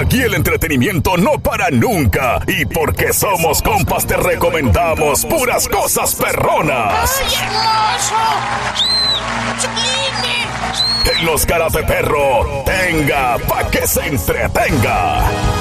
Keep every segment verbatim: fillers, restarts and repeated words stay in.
Aquí el entretenimiento no para nunca. Y porque somos compas te recomendamos puras cosas perronas. ¡Ay, hermoso! ¡Sublime! En los caras de perro, tenga pa' que se entretenga.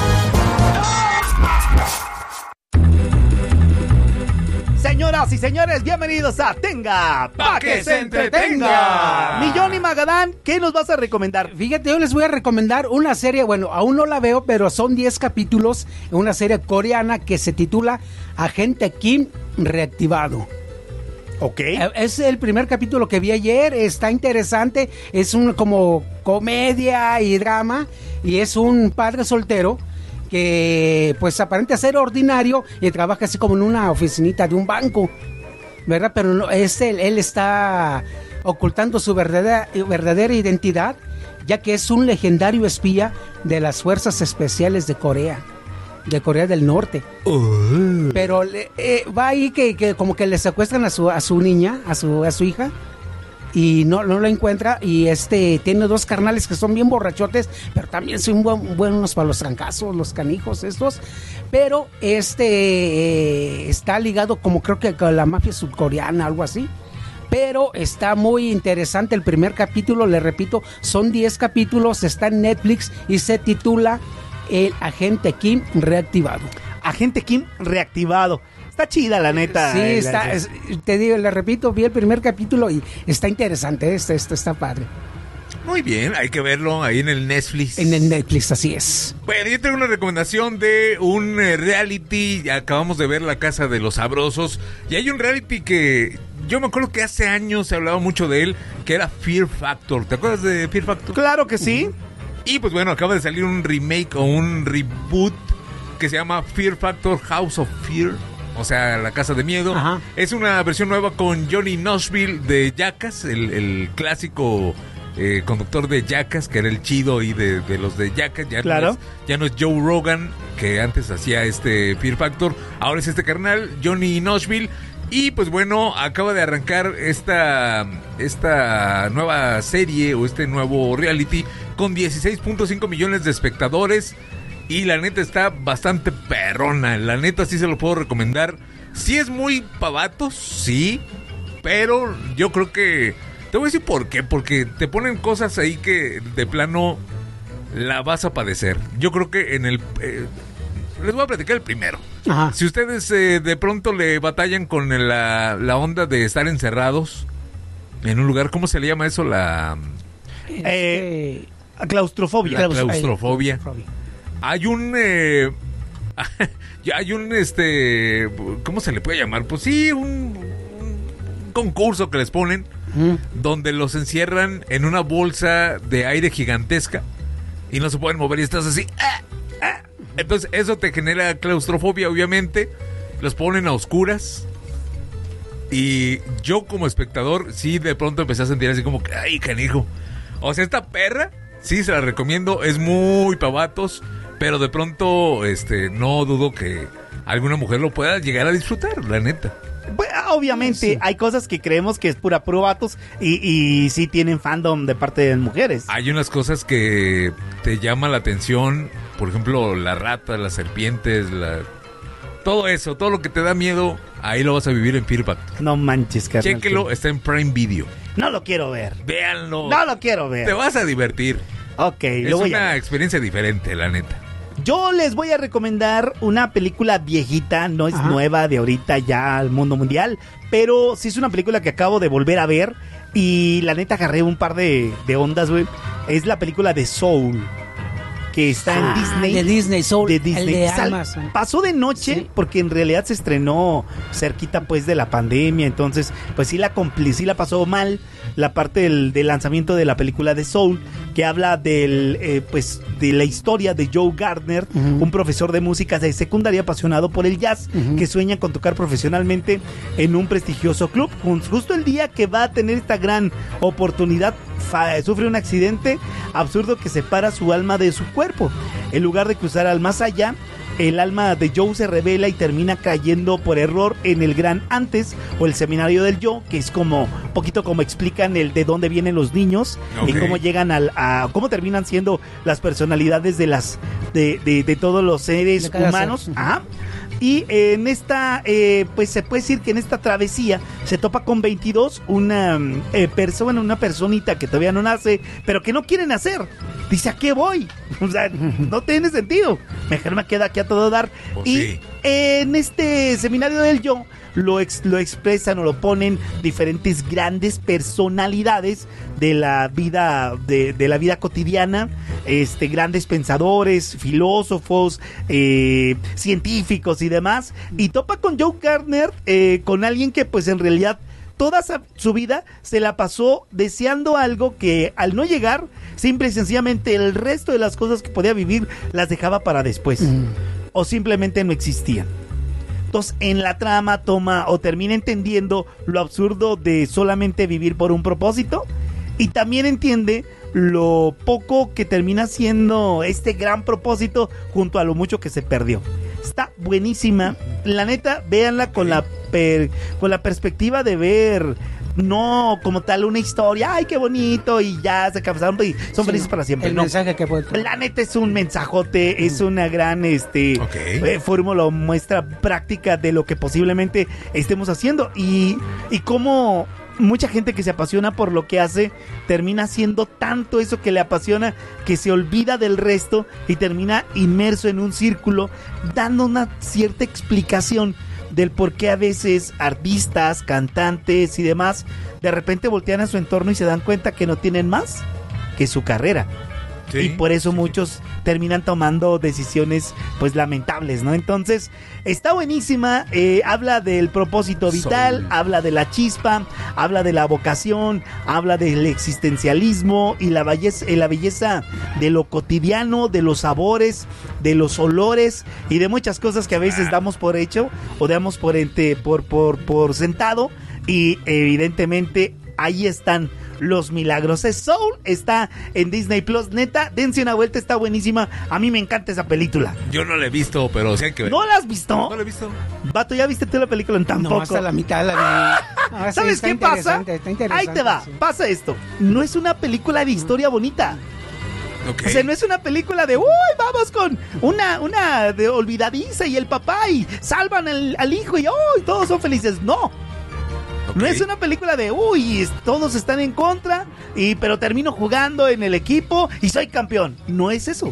Señoras y señores, bienvenidos a Tenga Pa' que se entretenga. Mi Johnny Magadán, ¿qué nos vas a recomendar? Fíjate, yo les voy a recomendar una serie, bueno, aún no la veo, pero son diez capítulos, una serie coreana que se titula Agente Kim Reactivado. Ok. Es el primer capítulo que vi ayer, está interesante, es un como comedia y drama, y es un padre soltero que pues aparenta ser ordinario y trabaja así como en una oficinita de un banco, ¿verdad? Pero no, es él, él está ocultando su verdadera, verdadera identidad, ya que es un legendario espía de las Fuerzas Especiales de Corea, de Corea del Norte. Uh. Pero eh, va ahí que, que como que le secuestran a su, a su niña, a su, a su hija, y no, no lo encuentra, y este tiene dos carnales que son bien borrachotes, pero también son buen, buenos para los trancazos, los canijos estos, pero este eh, está ligado como creo que con la mafia surcoreana, algo así. Pero está muy interesante el primer capítulo, le repito, son diez capítulos, está en Netflix y se titula El Agente Kim Reactivado. Agente Kim Reactivado. Está chida, la neta. Sí, eh, está, la... es, te digo, le repito, vi el primer capítulo y está interesante, esto, esto está padre. Muy bien, hay que verlo ahí en el Netflix. En el Netflix, así es. Bueno, yo tengo una recomendación de un reality. Acabamos de ver La Casa de los Sabrosos. Y hay un reality que yo me acuerdo que hace años se hablaba mucho de él, que era Fear Factor. ¿Te acuerdas de Fear Factor? Claro que sí. Uh-huh. Y pues bueno, acaba de salir un remake o un reboot que se llama Fear Factor House of Fear. O sea, La Casa de Miedo. Ajá. Es una versión nueva con Johnny Knoxville de Jackass, el, el clásico eh, conductor de Jackass, que era el chido y de, de los de Jackass. Ya, claro. no es, ya no es Joe Rogan, que antes hacía este Fear Factor. Ahora es este carnal, Johnny Knoxville. Y pues bueno, acaba de arrancar esta, esta nueva serie o este nuevo reality con dieciséis punto cinco millones de espectadores. Y la neta está bastante perrona. La neta sí se lo puedo recomendar. Sí es muy pavatos, sí. Pero yo creo que... Te voy a decir por qué. Porque te ponen cosas ahí que de plano la vas a padecer. Yo creo que en el... Eh, les voy a platicar el primero. Ajá. Si ustedes eh, de pronto le batallan con la, la onda de estar encerrados en un lugar... ¿Cómo se le llama eso? La... Eh, claustrofobia. La claustrofobia. Hay un... Eh, hay un, este... ¿Cómo se le puede llamar? Pues sí, un, un concurso que les ponen, uh-huh, donde los encierran en una bolsa de aire gigantesca y no se pueden mover y estás así... ¡Ah! ¡Ah! Entonces eso te genera claustrofobia, obviamente. Los ponen a oscuras. Y yo como espectador, sí, de pronto empecé a sentir así como... ¡Ay, canijo! O sea, esta perra, sí, se la recomiendo. Es muy pavatos. Pero de pronto, este, no dudo que alguna mujer lo pueda llegar a disfrutar, la neta. Pues, obviamente, sí, hay cosas que creemos que es pura puro vatos y, y sí tienen fandom de parte de mujeres. Hay unas cosas que te llaman la atención, por ejemplo, la rata, las serpientes, la... todo eso, todo lo que te da miedo, ahí lo vas a vivir en Fear Factor. No manches, carnal. Chéquelo, está en Prime Video. No lo quiero ver. Véanlo. No lo quiero ver. Te vas a divertir. Ok, es lo voy una a ver. experiencia diferente, la neta. Yo les voy a recomendar una película viejita, no es Ajá. nueva de ahorita ya al mundo mundial, pero sí es una película que acabo de volver a ver y la neta agarré un par de, de ondas, güey. Es la película de Soul, que está ah, en Disney. De Disney, Soul, de Disney. El de Sal, pasó de noche, sí, porque en realidad se estrenó cerquita pues de la pandemia, entonces pues sí la, compli- sí la pasó mal la parte del, del lanzamiento de la película de Soul, que habla del eh, pues de la historia de Joe Gardner, uh-huh, un profesor de música de secundaria apasionado por el jazz, uh-huh, que sueña con tocar profesionalmente en un prestigioso club. Justo el día que va a tener esta gran oportunidad, fa- sufre un accidente absurdo que separa su alma de su cuerpo. En lugar de cruzar al más allá, el alma de Joe se revela y termina cayendo por error en el Gran Antes o el seminario del yo, que es como un poquito como explican el de dónde vienen los niños, okay, y cómo llegan al, a cómo terminan siendo las personalidades de las de, de, de todos los seres humanos. Ajá. Y eh, en esta, eh, pues se puede decir que en esta travesía se topa con veintidós, una eh, persona, una personita que todavía no nace, pero que no quiere nacer. Dice, ¿a qué voy? O sea, no tiene sentido. Mejor me queda aquí a todo dar. Pues y sí, eh, en este seminario del yo lo, ex, lo expresan o lo ponen diferentes grandes personalidades de la vida, de, de la vida cotidiana, este, grandes pensadores, filósofos, eh, científicos y demás. Y topa con Joe Gardner, eh, con alguien que pues en realidad toda su vida se la pasó deseando algo que al no llegar, simple y sencillamente el resto de las cosas que podía vivir las dejaba para después. Mm. O simplemente no existían. Entonces en la trama toma o termina entendiendo lo absurdo de solamente vivir por un propósito, y también entiende lo poco que termina siendo este gran propósito junto a lo mucho que se perdió. Está buenísima. La neta, véanla con la per, con la perspectiva de ver no como tal una historia, ay qué bonito y ya se casaron y son sí, felices para siempre. El no. mensaje que puede. La neta es un mensajote, mm. es una gran este okay. eh, fórmula, muestra práctica de lo que posiblemente estemos haciendo y y cómo mucha gente que se apasiona por lo que hace termina haciendo tanto eso que le apasiona que se olvida del resto y termina inmerso en un círculo dando una cierta explicación del por qué a veces artistas, cantantes y demás de repente voltean a su entorno y se dan cuenta que no tienen más que su carrera. Sí, y por eso sí, muchos sí. terminan tomando decisiones pues lamentables, ¿no? Entonces está buenísima, eh, habla del propósito vital, Soul. habla de la chispa, habla de la vocación, habla del existencialismo y la belleza, la belleza de lo cotidiano, de los sabores, de los olores y de muchas cosas que a veces damos por hecho o damos por ente, por, por, por sentado, y evidentemente ahí están los milagros. Es Soul, está en Disney Plus. Neta, dense una vuelta, está buenísima. A mí me encanta esa película. Yo no la he visto, pero sí hay que ver. ¿No la has visto? No la he visto. Vato, ¿ya viste tú la película? Tampoco. No, hasta la mitad la vi. Ah, ¿sabes sí, qué pasa? Ahí te va, sí. pasa esto. No es una película de historia bonita. Okay. O sea, no es una película de uy, vamos con una, una de olvidadiza y el papá y salvan al, al hijo y uy, todos son felices. No. Okay. No es una película de uy, todos están en contra y pero termino jugando en el equipo y soy campeón. No es eso.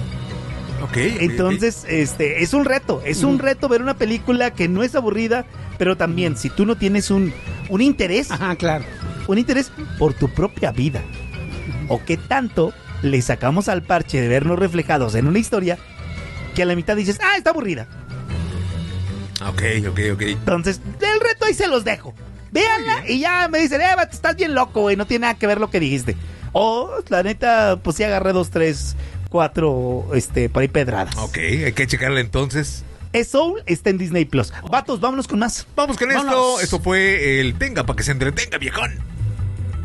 Okay, okay, entonces, okay. este es un reto, es mm. un reto ver una película que no es aburrida, pero también si tú no tienes un un interés, ajá, claro, un interés por tu propia vida, o qué tanto le sacamos al parche de vernos reflejados en una historia que a la mitad dices, ah, está aburrida. Ok, ok, ok. Entonces, el reto ahí se los dejo. Véanla y ya me dicen, eh, estás bien loco, güey, no tiene nada que ver lo que dijiste. O, la neta, pues sí agarré dos, tres, cuatro, este, por ahí pedradas. Ok, hay que checarla entonces. Es Soul, está en Disney Plus. Vatos, vámonos con más. Vamos con vámonos. esto. Esto fue el Tenga para que se entretenga, viejón.